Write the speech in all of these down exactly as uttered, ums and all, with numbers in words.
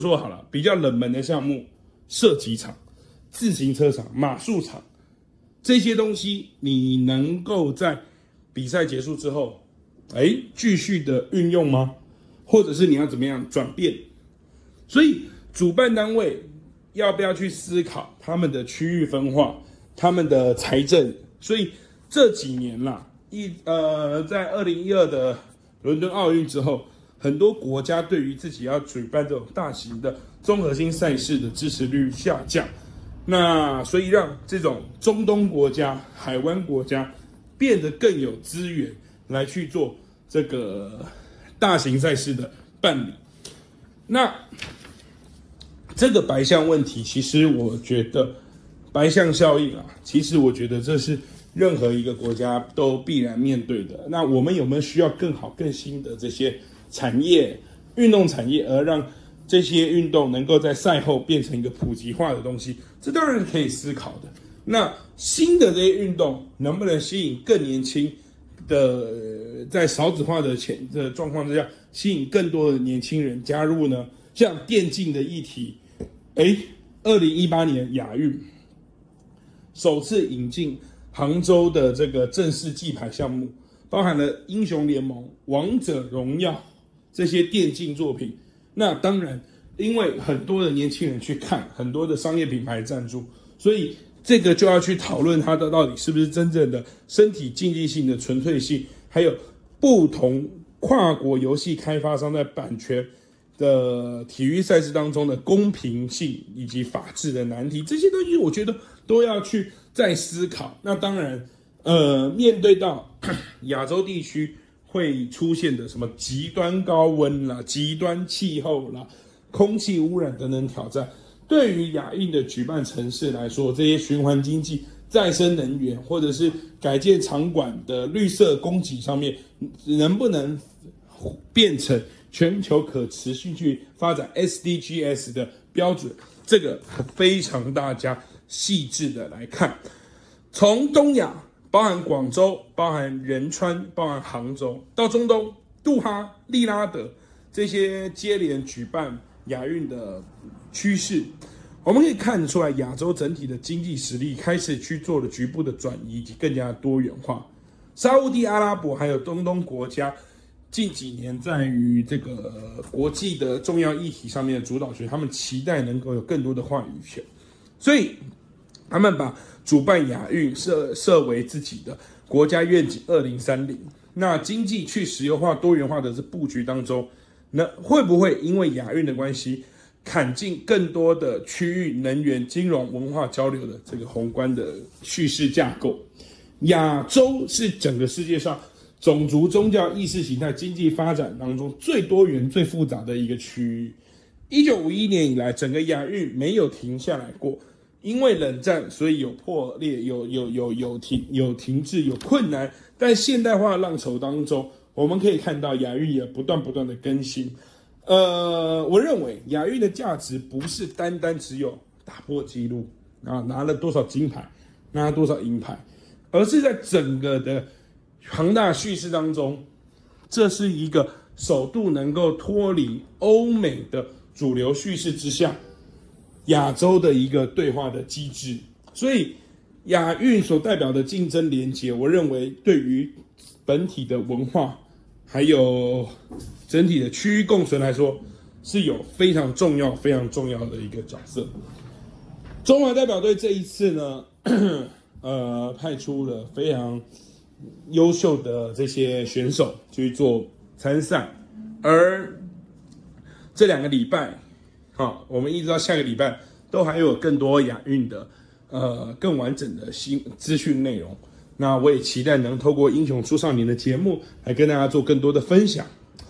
说好了，比较冷门的项目，射击场、自行车场、马术场这些东西，你能够在比赛结束之后，哎，继续的运用吗？或者是你要怎么样转变？所以主办单位要不要去思考他们的区域分化、他们的财政？所以这几年啦，一呃，在二零一二的伦敦奥运之后，很多国家对于自己要举办这种大型的综合性赛事的支持率下降，那所以让这种中东国家、海湾国家变得更有资源来去做这个大型赛事的办理。那这个白象问题，其实我觉得白象效应啊，其实我觉得这是任何一个国家都必然面对的。那我们有没有需要更好、更新的这些产业、运动产业，而让这些运动能够在赛后变成一个普及化的东西？这当然可以思考的。那新的这些运动能不能吸引更年轻的，在少子化的前的状况之下，吸引更多的年轻人加入呢？像电竞的议题，哎，二零一八年亚运首次引进杭州的这个正式记牌项目，包含了英雄联盟、王者荣耀这些电竞作品。那当然，因为很多的年轻人去看，很多的商业品牌赞助，所以这个就要去讨论它的到底是不是真正的身体竞技性的纯粹性，还有不同跨国游戏开发商在版权的体育赛事当中的公平性以及法治的难题，这些东西我觉得都要去再思考。那当然，呃，面对到亚洲地区会出现的什么极端高温啦、极端气候啦、空气污染等等挑战，对于亚运的举办城市来说，这些循环经济、再生能源或者是改建场馆的绿色供给上面，能不能变成全球可持续去发展 S D Gs 的标准？这个非常大家细致的来看，从东亚，包含广州、包含仁川、包含杭州，到中东杜哈、利拉德这些接连举办亚运的趋势，我们可以看得出来，亚洲整体的经济实力开始去做了局部的转移，以及更加多元化。沙烏地阿拉伯还有中东国家近几年在于这个国际的重要议题上面的主导权，他们期待能够有更多的话语权，所以他们把主办亚运设设为自己的国家愿景二零三零。那经济去石油化、多元化的这布局当中，那会不会因为亚运的关系，砍进更多的区域能源、金融、文化交流的这个宏观的叙事架构？亚洲是整个世界上种族、宗教、意识形态、经济发展当中最多元、最复杂的一个区域。一九五一年以来，整个亚运没有停下来过，因为冷战，所以有破裂、有有有有停、有停滞、有困难。但现代化浪潮当中，我们可以看到亚运也不断不断的更新。呃，我认为亚运的价值不是单单只有打破纪录啊，拿了多少金牌，拿了多少银牌，而是在整个的庞大叙事当中，这是一个首度能够脱离欧美的主流叙事之下，亚洲的一个对话的机制。所以亚运所代表的竞争连结，我认为对于本体的文化还有整体的区域共存来说，是有非常重要非常重要的一个角色。中华代表队这一次呢，呃，派出了非常优秀的这些选手去做参赛，而这两个礼拜，好，我们一直到下个礼拜都还有更多亚运的呃更完整的新资讯内容。那我也期待能透过英雄出少年的节目来跟大家做更多的分享，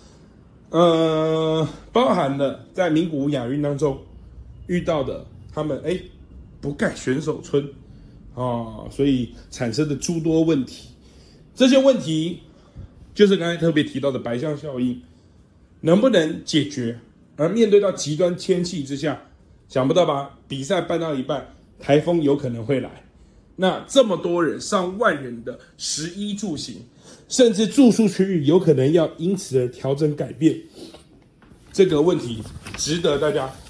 呃，包含了在名古屋亚运当中遇到的他们哎不盖选手村啊，所以产生的诸多问题。这些问题就是刚才特别提到的白象效应，能不能解决？而面对到极端天气之下，想不到吧，比赛办到一半，台风有可能会来。那这么多人、上万人的食衣住行，甚至住宿区域有可能要因此而调整改变，这个问题值得大家